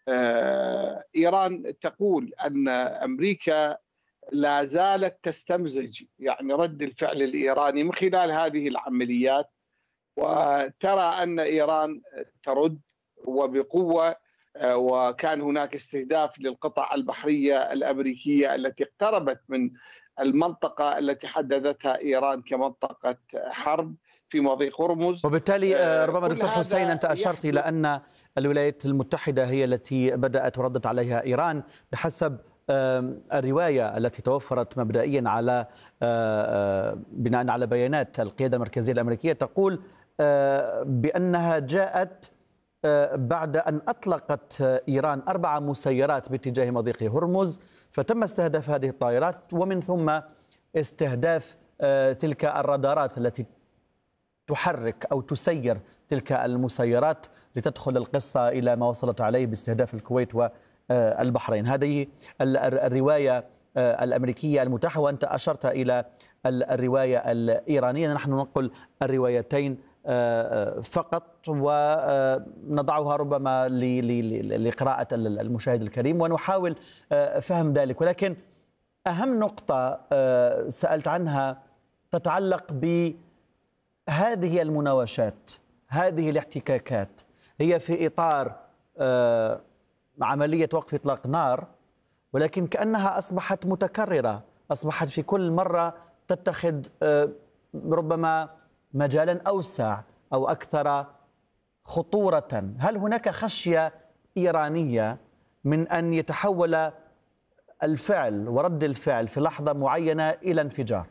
إيران تقول أن أمريكا لا زالت تستمزج يعني رد الفعل الإيراني من خلال هذه العمليات، وترى أن إيران ترد وبقوة. وكان هناك استهداف للقطع البحرية الأمريكية التي اقتربت من المنطقة التي حددتها إيران كمنطقة حرب في مضيق هرمز. وبالتالي ربما كل دكتور حسين هذا أنت أشرت إلى يحدث. أن الولايات المتحدة هي التي بدأت وردت عليها إيران بحسب الرواية التي توفرت مبدئيا على بناء على بيانات القيادة المركزية الأمريكية، تقول بأنها جاءت بعد أن أطلقت إيران 4 مسيرات باتجاه مضيق هرمز، فتم استهداف هذه الطائرات ومن ثم استهداف تلك الرادارات التي تحرك أو تسير تلك المسيرات لتدخل القصة إلى ما وصلت عليه باستهداف الكويت والبحرين. هذه الرواية الأمريكية المتاحة، وأنت أشرت إلى الرواية الإيرانية. نحن ننقل الروايتين فقط ونضعها ربما لقراءة المشاهد الكريم ونحاول فهم ذلك. ولكن أهم نقطة سألت عنها تتعلق بهذه المناوشات، هذه الاحتكاكات، هي في إطار عملية وقف إطلاق نار، ولكن كأنها أصبحت متكررة، أصبحت في كل مرة تتخذ ربما مجالا أوسع أو أكثر خطورة. هل هناك خشية إيرانية من أن يتحول الفعل ورد الفعل في لحظة معينة إلى انفجار؟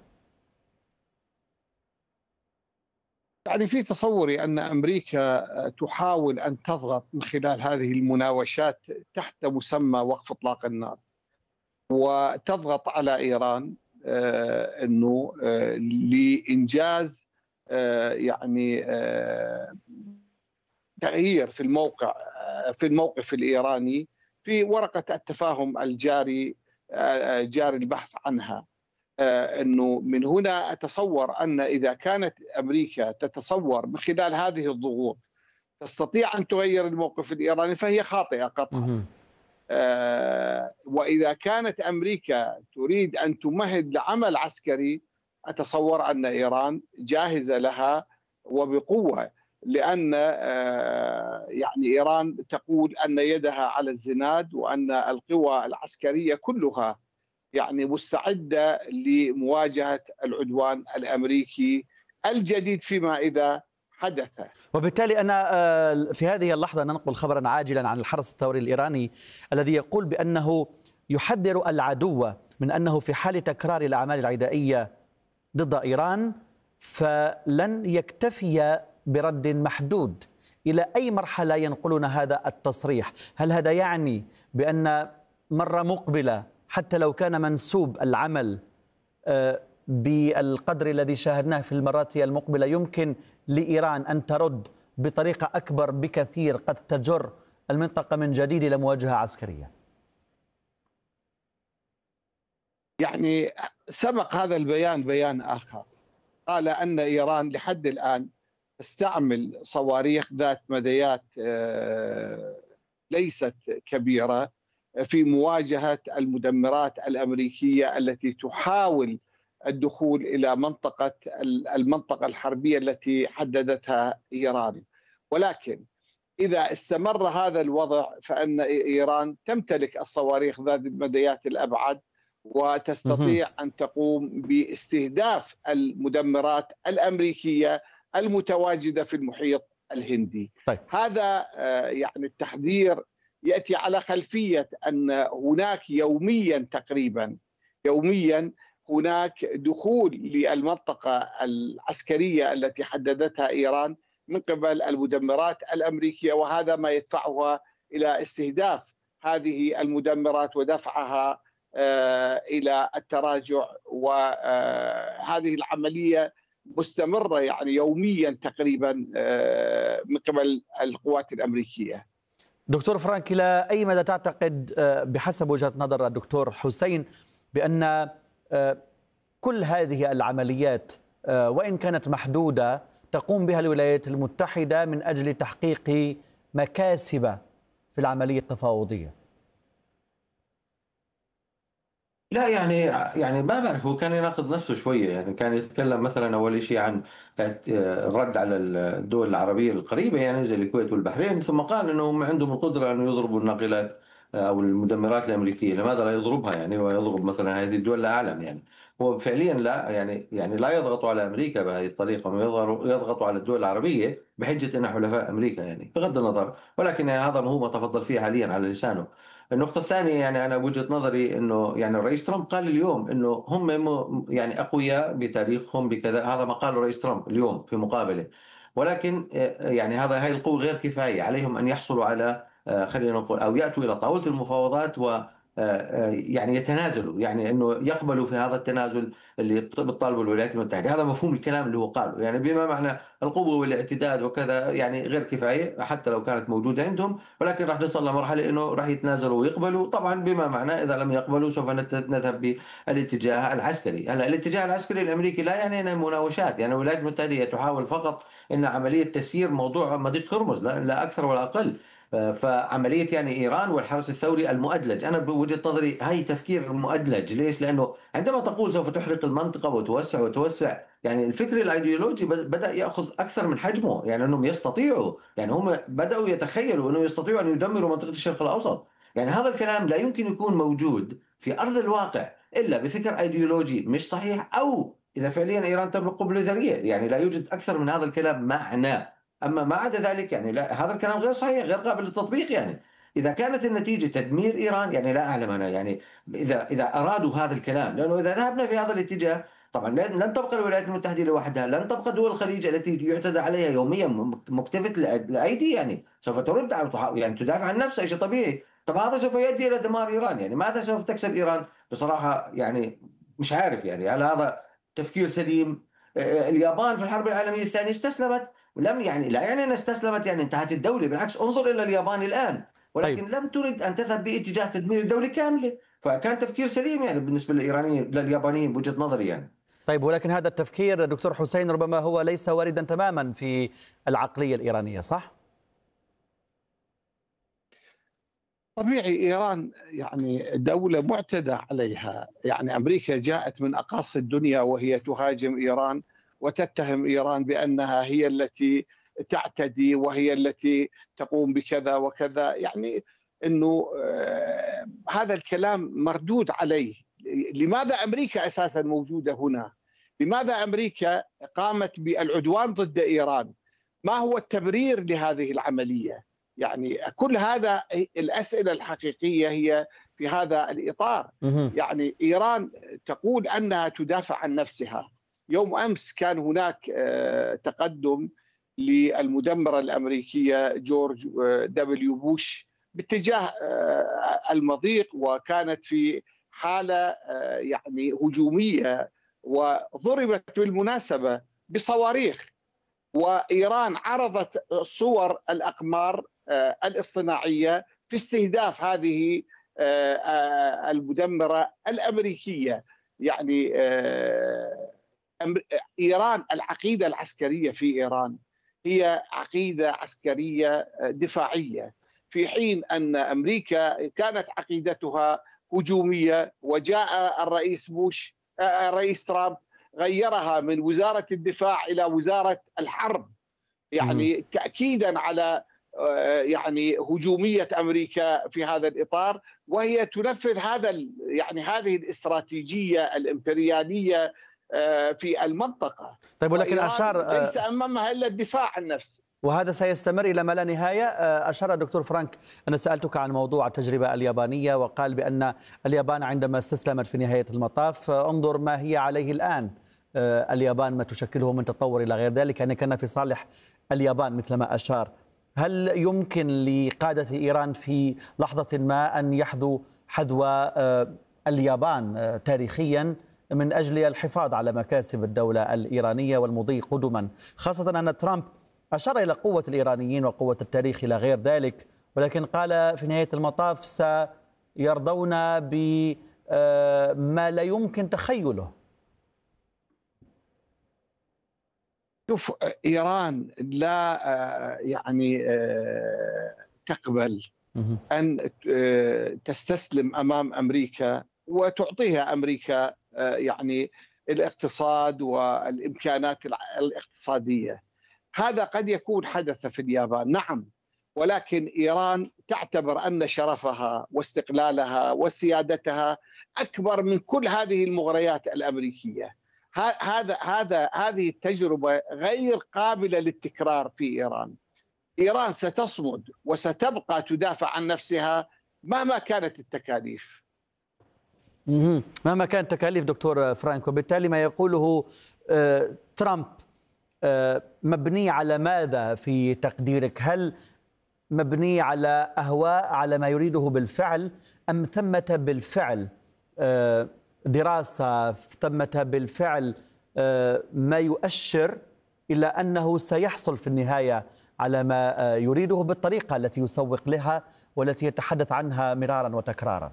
يعني في تصوري أن أمريكا تحاول أن تضغط من خلال هذه المناوشات تحت مسمى وقف إطلاق النار، وتضغط على إيران أنه لإنجاز يعني تغيير في الموقف الإيراني في ورقة التفاهم الجاري جاري البحث عنها. أنه من هنا أتصور أن إذا كانت أمريكا تتصور من خلال هذه الضغوط تستطيع أن تغير الموقف الإيراني فهي خاطئة قطعا. وإذا كانت أمريكا تريد أن تمهد لعمل عسكري، أتصور أن إيران جاهزة لها وبقوة، لأن يعني إيران تقول أن يدها على الزناد وأن القوى العسكرية كلها يعني مستعدة لمواجهة العدوان الأمريكي الجديد فيما إذا حدث. وبالتالي أنا في هذه اللحظة ننقل خبرا عاجلا عن الحرس الثوري الإيراني الذي يقول بأنه يحذر العدو من أنه في حال تكرار الأعمال العدائية ضد إيران فلن يكتفي برد محدود. إلى أي مرحلة ينقلنا هذا التصريح؟ هل هذا يعني بأن مرة مقبلة حتى لو كان منسوب العمل بالقدر الذي شاهدناه في المرات المقبلة يمكن لإيران أن ترد بطريقة أكبر بكثير قد تجر المنطقة من جديد إلى مواجهة عسكرية؟ يعني سبق هذا البيان بيان آخر قال أن إيران لحد الآن تستعمل صواريخ ذات مديات ليست كبيرة في مواجهة المدمرات الأمريكية التي تحاول الدخول إلى المنطقة الحربية التي حددتها إيران. ولكن إذا استمر هذا الوضع فإن إيران تمتلك الصواريخ ذات المديات الأبعد وتستطيع أن تقوم باستهداف المدمرات الأمريكية المتواجدة في المحيط الهندي. طيب. هذا يعني التحذير يأتي على خلفية أن هناك يوميا تقريبا هناك دخول للمنطقة العسكرية التي حددتها إيران من قبل المدمرات الأمريكية، وهذا ما يدفعها إلى استهداف هذه المدمرات ودفعها إلى التراجع. وهذه العملية مستمرة يعني يوميا تقريبا من قبل القوات الأمريكية. دكتور فرانك، إلى أي مدى تعتقد بحسب وجهة نظر الدكتور حسين بأن كل هذه العمليات وإن كانت محدودة تقوم بها الولايات المتحدة من أجل تحقيق مكاسب في في العملية التفاوضية؟ لا يعني ما بعرف، هو كان يناقض نفسه شوية. يعني كان يتكلم مثلا أول شيء عن الرد على الدول العربية القريبة يعني زي الكويت والبحرين، ثم قال أنهم عندهم القدرة أن يضربوا الناقلات أو المدمرات الأمريكية، لماذا لا يضربها يعني ويضرب مثلا هذه الدول؟ لا أعلم. يعني هو فعليا لا يعني لا يضغط على أمريكا بهذه الطريقة، يضغط على الدول العربية بحجة أنها حلفاء أمريكا يعني بغض النظر، ولكن يعني هذا هو ما تفضل فيه حاليا على لسانه. النقطة الثانية يعني أنا بوجهة نظري إنه يعني الرئيس ترامب قال اليوم إنه هم يعني أقوياء بتاريخهم بكذا، هذا ما قاله الرئيس ترامب اليوم في مقابلة. ولكن يعني هاي القوة غير كفاية، عليهم أن يحصلوا على خلينا نقول أو يأتوا إلى طاولة المفاوضات و يعني يتنازلوا، يعني انه يقبلوا في هذا التنازل اللي بتطالبه الولايات المتحده. هذا مفهوم الكلام اللي هو قاله، يعني بما معنى القوه والاعتداد وكذا يعني غير كفايه حتى لو كانت موجوده عندهم، ولكن راح نصل لمرحله انه راح يتنازلوا ويقبلوا. طبعا بما معنى اذا لم يقبلوا سوف نذهب بالاتجاه العسكري. هلا الاتجاه العسكري الامريكي لا يعني انها مناوشات، يعني الولايات المتحده تحاول فقط ان عمليه تسيير موضوع مضيق هرمز، لا اكثر ولا اقل. فعملية يعني إيران والحرس الثوري المؤدلج، أنا بوجهة نظري هاي تفكير مؤدلج. ليش؟ لأنه عندما تقول سوف تحرق المنطقة وتوسع وتوسع، يعني الفكر الأيديولوجي بدأ يأخذ أكثر من حجمه. يعني أنهم يستطيعوا، يعني هم بدأوا يتخيلوا أنه يستطيعوا أن يدمروا منطقة الشرق الأوسط. يعني هذا الكلام لا يمكن يكون موجود في أرض الواقع إلا بفكر أيديولوجي مش صحيح، أو إذا فعليا إيران تملك قنبلة ذرية. يعني لا يوجد أكثر من هذا الكلام معنى. أما ما عدا ذلك يعني لا، هذا الكلام غير صحيح، غير قابل للتطبيق. يعني إذا كانت النتيجة تدمير إيران، يعني لا أعلم أنا يعني إذا أرادوا هذا الكلام، لأنه إذا ذهبنا في هذا الاتجاه طبعا لن تبقى الولايات المتحدة لوحدها، لن تبقى دول الخليج التي يعتدى عليها يوميا مكتفة الأيدي، يعني سوف ترد يعني تدافع عن نفسها، شيء طبيعي. طب هذا سوف يؤدي إلى دمار إيران. يعني ماذا سوف تكسب إيران بصراحة؟ يعني مش عارف يعني هل هذا تفكير سليم؟ اليابان في الحرب العالمية الثانية استسلمت، ولم يعني لا يعني أن استسلمت يعني انتهت الدولة، بالعكس انظر إلى اليابان الآن، طيب، ولكن لم ترد أن تذهب باتجاه تدمير الدولة كاملة. فكان تفكير سليم يعني بالنسبة للإيرانيين لليابانيين بوجهة نظري يعني. طيب، ولكن هذا التفكير دكتور حسين ربما هو ليس واردا تماما في العقلية الإيرانية، صح؟ طبيعي إيران يعني دولة معتدى عليها، يعني أمريكا جاءت من أقاصي الدنيا وهي تهاجم إيران وتتهم إيران بأنها هي التي تعتدي وهي التي تقوم بكذا وكذا. يعني أنه هذا الكلام مردود عليه. لماذا أمريكا أساسا موجودة هنا؟ لماذا أمريكا قامت بالعدوان ضد إيران؟ ما هو التبرير لهذه العملية؟ يعني كل هذا الأسئلة الحقيقية هي في هذا الإطار. يعني إيران تقول أنها تدافع عن نفسها. يوم أمس كان هناك تقدم للمدمرة الأمريكية جورج دبليو بوش باتجاه المضيق، وكانت في حالة يعني هجومية، وضربت بالمناسبة بصواريخ. وإيران عرضت صور الأقمار الاصطناعية في استهداف هذه المدمرة الأمريكية. يعني إيران، العقيدة العسكرية في إيران هي عقيدة عسكرية دفاعية، في حين أن أمريكا كانت عقيدتها هجومية. وجاء الرئيس ترامب غيرها من وزارة الدفاع إلى وزارة الحرب، يعني تأكيدا على يعني هجومية أمريكا في هذا الإطار، وهي تنفذ يعني هذه الاستراتيجية الإمبريالية في المنطقة. طيب، ولكن ليس أمامها إلا الدفاع عن النفس، وهذا سيستمر إلى ما لا نهاية. أشار الدكتور فرانك، أنا سألتك عن موضوع التجربة اليابانية وقال بأن اليابان عندما استسلمت في نهاية المطاف انظر ما هي عليه الآن. اليابان ما تشكله من تطور إلى غير ذلك، يعني كان في صالح اليابان مثل ما أشار. هل يمكن لقادة إيران في لحظة ما أن يحذوا حذو اليابان تاريخيا من أجل الحفاظ على مكاسب الدولة الإيرانية والمضي قدما، خاصة أن ترامب أشار إلى قوة الإيرانيين وقوة التاريخ إلى غير ذلك، ولكن قال في نهاية المطاف سيرضون بما لا يمكن تخيله؟ شوف، إيران لا يعني تقبل أن تستسلم أمام أمريكا وتعطيها أمريكا يعني الاقتصاد والإمكانات الاقتصادية. هذا قد يكون حدث في اليابان، نعم، ولكن إيران تعتبر أن شرفها واستقلالها وسيادتها أكبر من كل هذه المغريات الأمريكية. هذه التجربة غير قابلة للتكرار في إيران. إيران ستصمد وستبقى تدافع عن نفسها مهما كانت التكاليف. مهما كانت التكاليف دكتور فرانك، وبالتالي ما يقوله ترامب مبني على ماذا في تقديرك؟ هل مبني على أهواء، على ما يريده بالفعل، أم ثمة بالفعل دراسة، ثمة بالفعل ما يؤشر إلى أنه سيحصل في النهاية على ما يريده بالطريقة التي يسوق لها والتي يتحدث عنها مرارا وتكرارا؟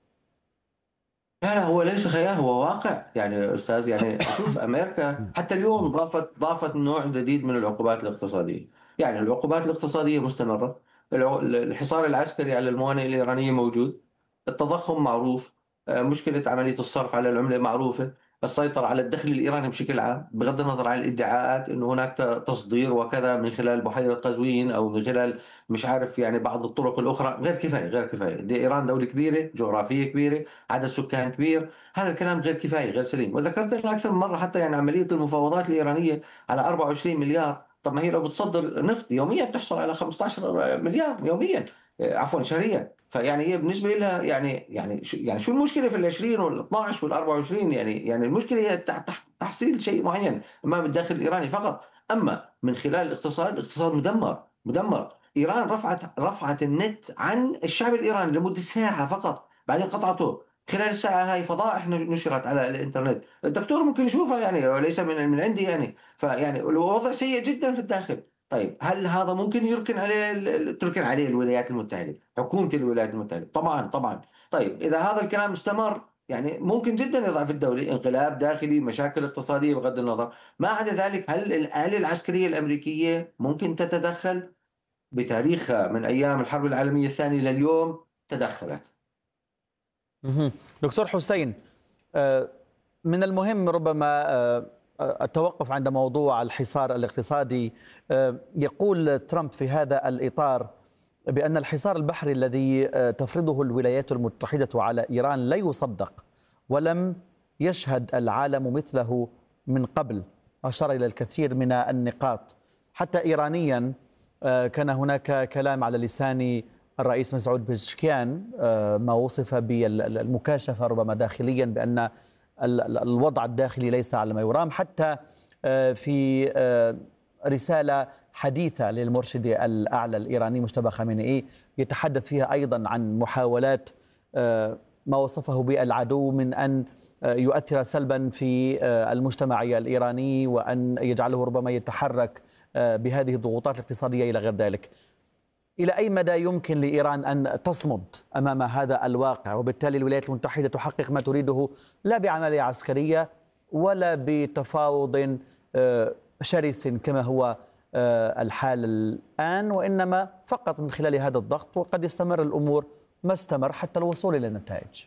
لا هو ليس خيال، هو واقع يعني أستاذ. يعني شوف أمريكا حتى اليوم ضافت نوع جديد من العقوبات الاقتصادية. يعني العقوبات الاقتصادية مستمرة، الحصار العسكري على الموانئ الإيرانية موجود، التضخم معروف، مشكلة عملية الصرف على العملة معروفة، السيطرة على الدخل الإيراني بشكل عام بغض النظر عن الادعاءات أنه هناك تصدير وكذا من خلال بحيرة قزوين أو من خلال مش عارف يعني بعض الطرق الأخرى. غير كفاية، غير كفاية. دي إيران دولة كبيرة، جغرافية كبيرة، عدد سكان كبير، هذا الكلام غير كفاية، غير سليم. وذكرت لك أكثر من مرة حتى يعني عملية المفاوضات الإيرانية على 24 مليار. طب ما هي لو بتصدر نفط يوميا تحصل على 15 مليار يوميا، عفوا شهريا. فيعني هي بالنسبة لها يعني شو المشكلة في ال 20 وال 12 وال 24؟ يعني المشكلة هي تحصيل شيء معين أمام الداخل الإيراني فقط. أما من خلال الاقتصاد مدمر مدمر. إيران رفعت النت عن الشعب الإيراني لمدة ساعة فقط، بعدين قطعته. خلال الساعة هاي فضائح نشرت على الإنترنت، الدكتور ممكن يشوفها يعني، وليس من عندي يعني. فيعني الوضع سيء جدا في الداخل. طيب هل هذا ممكن تركن عليه الولايات المتحدة، حكومة الولايات المتحدة؟ طبعا طبعا. طيب إذا هذا الكلام استمر يعني ممكن جدا يضعف الدولة، انقلاب داخلي، مشاكل اقتصادية بغض النظر. ما عدا ذلك هل الآلة العسكرية الأمريكية ممكن تتدخل؟ بتاريخها من أيام الحرب العالمية الثانية لليوم تدخلت. دكتور حسين، من المهم ربما التوقف عند موضوع الحصار الاقتصادي. يقول ترامب في هذا الإطار بأن الحصار البحري الذي تفرضه الولايات المتحدة على إيران لا يصدق ولم يشهد العالم مثله من قبل. أشار إلى الكثير من النقاط. حتى إيرانيا كان هناك كلام على لسان الرئيس مسعود بيزشكيان، ما وصف بالمكاشفة ربما داخليا بأن الوضع الداخلي ليس على ما يرام. حتى في رسالة حديثة للمرشد الأعلى الإيراني مجتبى خامنئي يتحدث فيها أيضا عن محاولات ما وصفه بالعدو من أن يؤثر سلبا في المجتمع الإيراني وأن يجعله ربما يتحرك بهذه الضغوطات الاقتصادية إلى غير ذلك. إلى أي مدى يمكن لإيران أن تصمد أمام هذا الواقع، وبالتالي الولايات المتحدة تحقق ما تريده لا بعملية عسكرية ولا بتفاوض شرس كما هو الحال الآن، وإنما فقط من خلال هذا الضغط، وقد يستمر الأمور ما استمر حتى الوصول إلى النتائج؟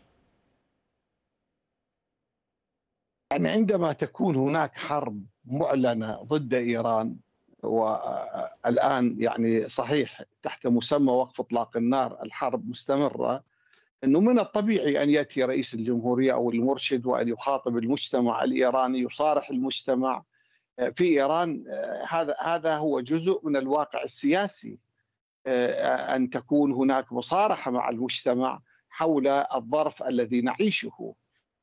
يعني عندما تكون هناك حرب معلنة ضد إيران، والآن يعني صحيح تحت مسمى وقف إطلاق النار الحرب مستمرة، أنه من الطبيعي أن يأتي رئيس الجمهورية أو المرشد وأن يخاطب المجتمع الإيراني، يصارح المجتمع في إيران. هذا هو جزء من الواقع السياسي، أن تكون هناك مصارحة مع المجتمع حول الظرف الذي نعيشه.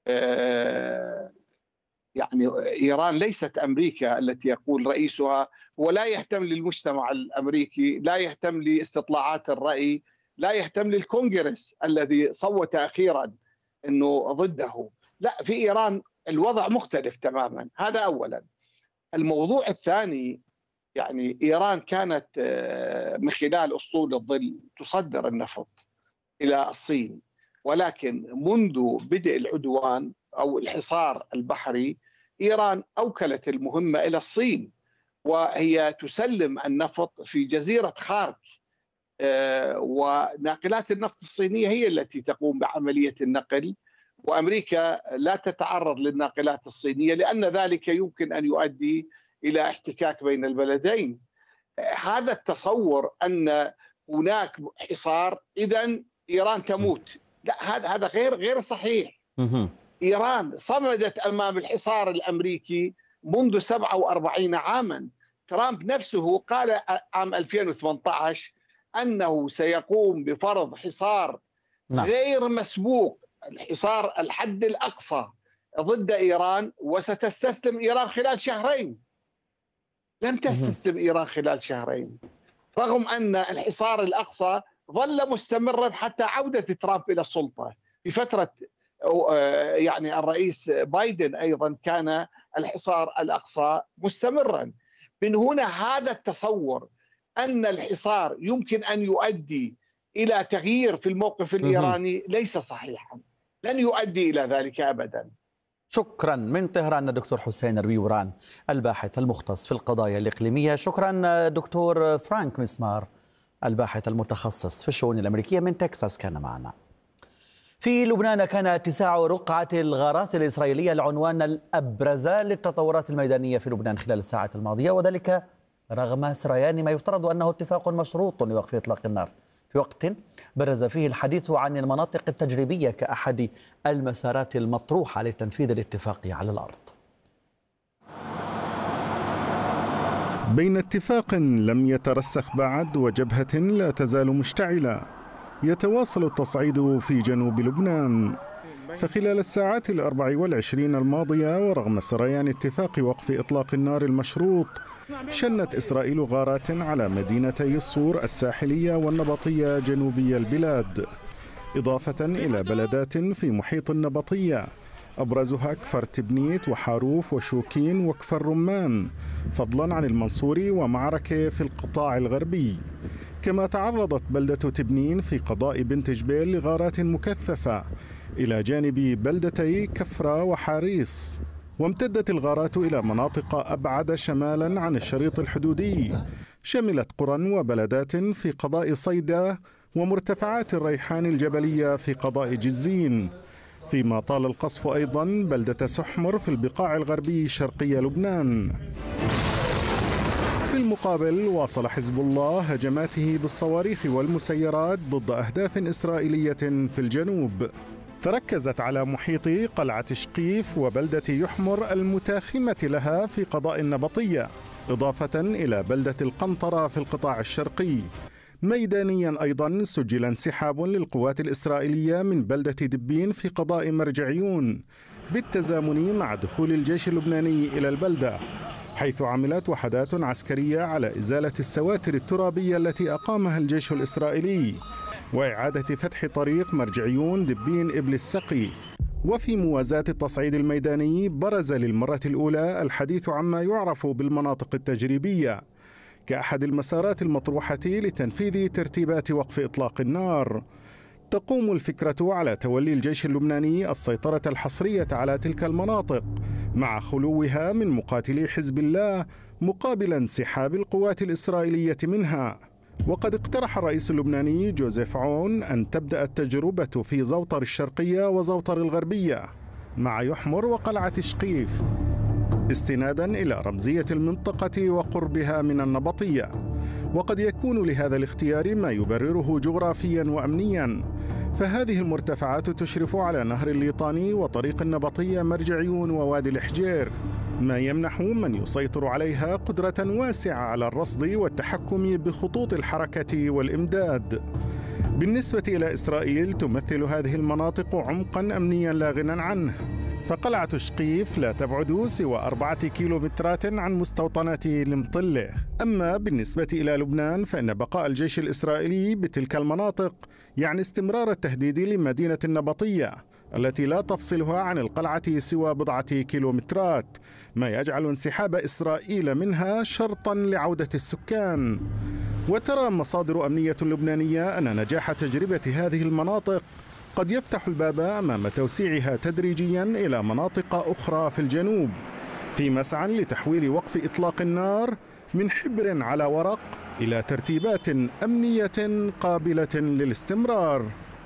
يعني إيران ليست أمريكا التي يقول رئيسها هو لا يهتم للمجتمع الأمريكي، لا يهتم لاستطلاعات الرأي، لا يهتم للكونغرس الذي صوت أخيرا أنه ضده. لا، في إيران الوضع مختلف تماما. هذا أولا. الموضوع الثاني، يعني إيران كانت من خلال أسطول الظل تصدر النفط إلى الصين، ولكن منذ بدء العدوان أو الحصار البحري إيران أوكلت المهمة إلى الصين، وهي تسلم النفط في جزيرة خارك وناقلات النفط الصينية هي التي تقوم بعملية النقل، وأمريكا لا تتعرض للناقلات الصينية لأن ذلك يمكن أن يؤدي إلى احتكاك بين البلدين. هذا التصور أن هناك حصار إذن إيران تموت، لا، هذا غير صحيح. إيران صمدت أمام الحصار الأمريكي منذ 47 عاما. ترامب نفسه قال عام 2018 أنه سيقوم بفرض حصار غير مسبوق، الحصار الحد الأقصى ضد إيران، وستستسلم إيران خلال شهرين. لم تستسلم إيران خلال شهرين، رغم أن الحصار الأقصى ظل مستمرا حتى عودة ترامب إلى السلطة. في فترة يعني الرئيس بايدن أيضا كان الحصار الأقصى مستمرا. من هنا هذا التصور أن الحصار يمكن أن يؤدي إلى تغيير في الموقف الإيراني ليس صحيحا، لن يؤدي إلى ذلك أبدا. شكرا. من طهران الدكتور حسين رويوران الباحث المختص في القضايا الإقليمية. شكرا دكتور فرانك مسمار الباحث المتخصص في الشؤون الأمريكية من تكساس كان معنا. في لبنان كان اتساع رقعة الغارات الإسرائيلية العنوان الأبرز للتطورات الميدانية في لبنان خلال الساعات الماضية، وذلك رغم سريان ما يفترض أنه اتفاق مشروط لوقف إطلاق النار، في وقت برز فيه الحديث عن المناطق التجريبية كأحد المسارات المطروحة لتنفيذ الاتفاق على الأرض. بين اتفاق لم يترسخ بعد وجبهة لا تزال مشتعلة، يتواصل التصعيد في جنوب لبنان. فخلال الساعات 24 الماضية ورغم سريان اتفاق وقف إطلاق النار المشروط، شنت إسرائيل غارات على مدينتي الصور الساحلية والنبطية جنوبي البلاد، إضافة إلى بلدات في محيط النبطية أبرزها كفر تبنيت وحاروف وشوكين وكفر رمان، فضلا عن المنصوري ومعركة في القطاع الغربي. كما تعرضت بلدة تبنين في قضاء بنت جبيل لغارات مكثفة إلى جانب بلدتي كفرة وحاريص. وامتدت الغارات إلى مناطق أبعد شمالا عن الشريط الحدودي، شملت قرى وبلدات في قضاء صيدا ومرتفعات الريحان الجبلية في قضاء جزين، فيما طال القصف أيضا بلدة سحمر في البقاع الغربي شرقي لبنان. في المقابل واصل حزب الله هجماته بالصواريخ والمسيرات ضد أهداف إسرائيلية في الجنوب، تركزت على محيط قلعة شقيف وبلدة يحمر المتاخمة لها في قضاء النبطية، إضافة إلى بلدة القنطرة في القطاع الشرقي. ميدانيا أيضا سجل انسحاب للقوات الإسرائيلية من بلدة دبين في قضاء مرجعيون بالتزامن مع دخول الجيش اللبناني إلى البلدة، حيث عملت وحدات عسكرية على إزالة السواتر الترابية التي أقامها الجيش الإسرائيلي وإعادة فتح طريق مرجعيون دبين إبل السقي. وفي موازاة التصعيد الميداني برز للمرة الأولى الحديث عما يعرف بالمناطق التجريبية كأحد المسارات المطروحة لتنفيذ ترتيبات وقف إطلاق النار. تقوم الفكرة على تولي الجيش اللبناني السيطرة الحصرية على تلك المناطق مع خلوها من مقاتلي حزب الله مقابل انسحاب القوات الإسرائيلية منها. وقد اقترح الرئيس اللبناني جوزيف عون أن تبدأ التجربة في زوطر الشرقية وزوطر الغربية مع يحمر وقلعة شقيف، استنادا إلى رمزية المنطقة وقربها من النبطية. وقد يكون لهذا الاختيار ما يبرره جغرافيا وأمنيا، فهذه المرتفعات تشرف على نهر الليطاني وطريق النبطية مرجعيون ووادي الحجير، ما يمنح من يسيطر عليها قدرة واسعة على الرصد والتحكم بخطوط الحركة والإمداد. بالنسبة إلى إسرائيل تمثل هذه المناطق عمقا أمنيا لا غنى عنه، فقلعة شقيف لا تبعد سوى 4 كيلومترات عن مستوطنات المطلة. أما بالنسبة إلى لبنان فإن بقاء الجيش الإسرائيلي بتلك المناطق يعني استمرار التهديد لمدينة النبطية التي لا تفصلها عن القلعة سوى 1 كيلومترات، ما يجعل انسحاب إسرائيل منها شرطا لعودة السكان. وترى مصادر أمنية لبنانية أن نجاح تجربة هذه المناطق قد يفتح الباب أمام توسيعها تدريجيا إلى مناطق أخرى في الجنوب، في مسعى لتحويل وقف إطلاق النار من حبر على ورق إلى ترتيبات أمنية قابلة للاستمرار.